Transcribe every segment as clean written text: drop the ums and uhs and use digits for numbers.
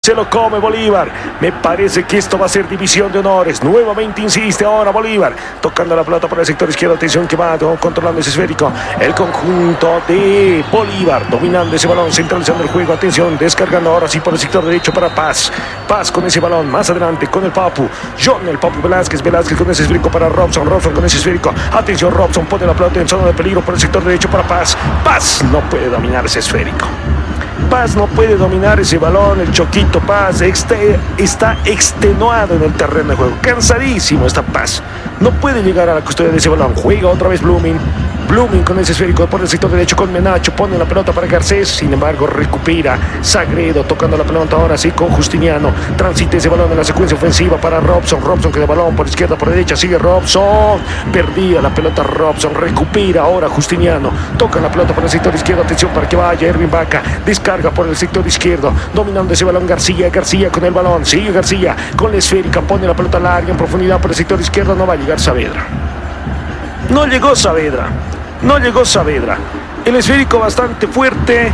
se lo come Bolívar. Me parece que esto va a ser división de honores. Nuevamente insiste ahora Bolívar, tocando la pelota por el sector izquierdo. Atención que va controlando ese esférico. El conjunto de Bolívar dominando ese balón, centralizando el juego. Atención, descargando ahora sí por el sector derecho para Paz. Paz con ese balón, más adelante con el Papu. John, el Papu Velázquez con ese esférico para Robson con ese esférico. Atención, Robson pone la pelota en zona de peligro por el sector derecho para Paz. Paz no puede dominar ese esférico. Paz no puede dominar ese balón. El Choquito Paz está extenuado en el terreno de juego. Cansadísimo está Paz. No puede llegar a la custodia de ese balón. Juega otra vez Blooming con ese esférico por el sector derecho con Menacho. Pone la pelota para Garcés. Sin embargo, recupera Sagredo tocando la pelota ahora sí con Justiniano. Transita ese balón en la secuencia ofensiva para Robson que de balón por izquierda, por derecha. Sigue Robson. Perdía la pelota Robson. Recupera ahora Justiniano. Toca la pelota por el sector izquierdo. Atención para que vaya Erwin Vaca. Descarga por el sector izquierdo. Dominando ese balón García con el balón. Sigue García con la esférica. Pone la pelota larga en profundidad por el sector izquierdo. No va a llegar Saavedra. No llegó Saavedra. El esférico bastante fuerte.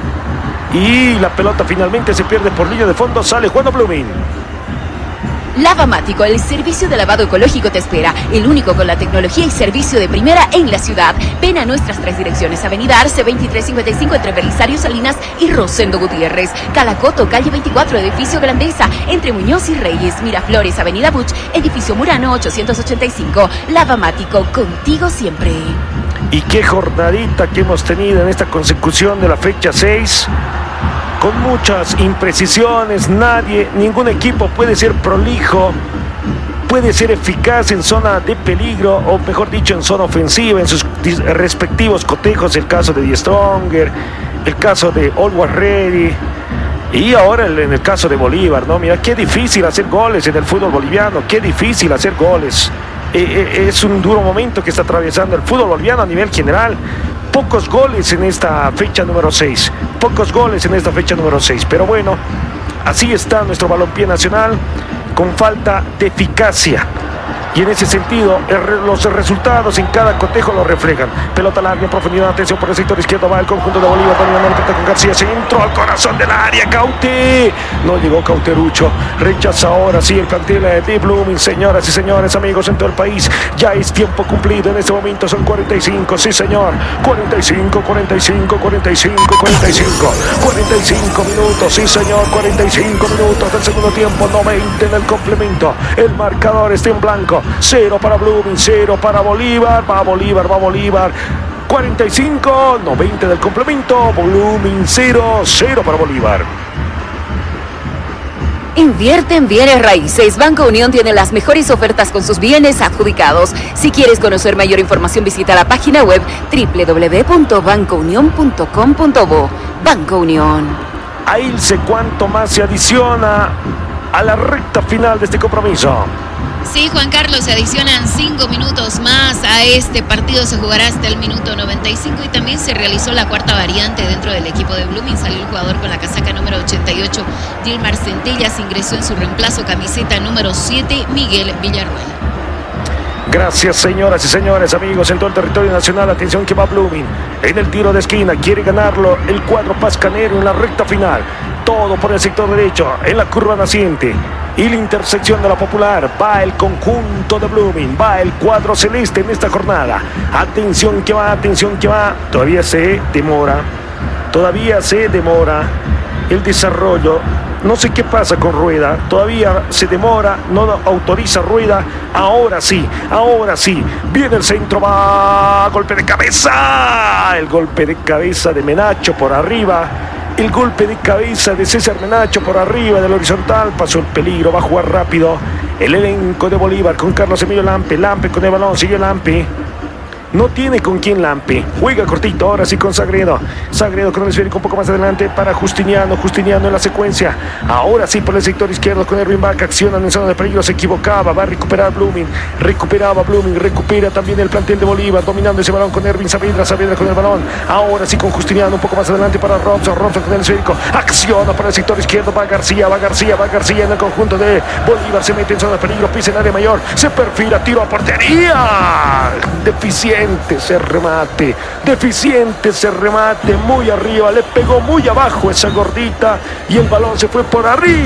Y la pelota finalmente se pierde por línea de fondo. Sale Juan Blooming. Lavamático, el servicio de lavado ecológico te espera. El único con la tecnología y servicio de primera en la ciudad. Ven a nuestras 3 direcciones. Avenida Arce 2355 entre Belisario Salinas y Rosendo Gutiérrez. Calacoto, calle 24, edificio Grandeza. Entre Muñoz y Reyes. Miraflores, Avenida Buch, edificio Murano 885. Lavamático, contigo siempre. Y qué jornadita que hemos tenido en esta consecución de la fecha 6. Con muchas imprecisiones, ningún equipo puede ser prolijo, puede ser eficaz en zona de peligro, o mejor dicho, en zona ofensiva, en sus respectivos cotejos. El caso de Die Stronger, el caso de Always Ready, y ahora en el caso de Bolívar, ¿no? Mira, qué difícil hacer goles en el fútbol boliviano, qué difícil hacer goles. Es un duro momento que está atravesando el fútbol boliviano a nivel general. Pocos goles en esta fecha número 6. Pero bueno, así está nuestro balompié nacional, con falta de eficacia. Y en ese sentido, los resultados en cada cotejo lo reflejan. Pelota larga en profundidad, atención por el sector izquierdo, va el conjunto de Bolívar, dominando la pelota con García, centro al corazón del área, Caute. No llegó Cauterucho, rechaza ahora sí el plantel de Blooming. Señoras y señores, amigos en todo el país, ya es tiempo cumplido. En este momento son 45, sí señor, 45 minutos, sí señor, 45 minutos del segundo tiempo, 90 en el complemento. El marcador está en blanco. 0 para Blooming, 0 para Bolívar. Va Bolívar. 45, 90 del complemento. Blooming 0 para Bolívar. Invierte en bienes raíces. Banco Unión tiene las mejores ofertas con sus bienes adjudicados. Si quieres conocer mayor información, visita la página web www.bancounion.com.bo. Banco Unión. A Ilse, ¿cuánto más se adiciona a la recta final de este compromiso? Sí, Juan Carlos, se adicionan 5 minutos más a este partido. Se jugará hasta el minuto 95 y también se realizó la cuarta variante dentro del equipo de Blooming. Salió el jugador con la casaca número 88, Gilmar Centellas. Ingresó en su reemplazo camiseta número 7, Miguel Villarruel. Gracias, señoras y señores, amigos en todo el territorio nacional. Atención que va Blooming en el tiro de esquina. Quiere ganarlo el cuadro pascanero en la recta final. Todo por el sector derecho, en la curva naciente y la intersección de la Popular. Va el conjunto de Blooming, va el cuadro celeste en esta jornada. Atención que va. Todavía se demora el desarrollo. No sé qué pasa con Rueda, todavía se demora, no autoriza Rueda. Ahora sí, viene el centro, va, golpe de cabeza. El golpe de cabeza de Menacho por arriba. El golpe de cabeza de César Menacho por arriba del horizontal. Pasó el peligro, va a jugar rápido el elenco de Bolívar con Carlos Emilio Lampe con el balón, sigue Lampe. No tiene con quién Lampe. Juega cortito, ahora sí con Sagredo con el esférico un poco más adelante para Justiniano en la secuencia. Ahora sí por el sector izquierdo con Erwin Vaca. Accionan en zona de peligro, se equivocaba. Va a recuperar Blooming. Recupera también el plantel de Bolívar. Dominando ese balón con Erwin Saavedra con el balón. Ahora sí con Justiniano un poco más adelante para Robson con el esférico. Acciona para el sector izquierdo. Va García en el conjunto de Bolívar. Se mete en zona de peligro, pisa en área mayor. Se perfila, tiro a portería. Deficiente ese remate, muy arriba, le pegó muy abajo esa gordita y el balón se fue por arriba.